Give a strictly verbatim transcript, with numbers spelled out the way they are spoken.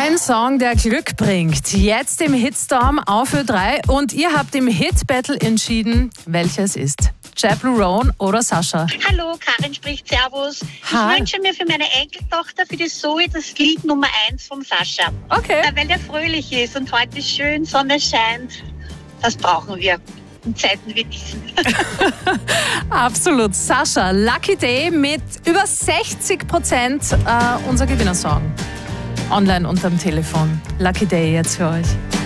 Ein Song, der Glück bringt. Jetzt im Hitstorm auf Ö drei und ihr habt im Hit Battle entschieden, welches ist. Jab Luron oder Sascha? Hallo, Karin spricht, servus. Hi. Ich wünsche mir für meine Enkeltochter, für die Zoe, das Lied Nummer eins vom Sascha. Okay. Weil der fröhlich ist und heute ist schön, Sonne scheint. Das brauchen wir in Zeiten wie diesen. Absolut. Sascha, Lucky Day mit über sechzig Prozent äh, unser Gewinnersong. Online und am Telefon. Lucky Day jetzt für euch.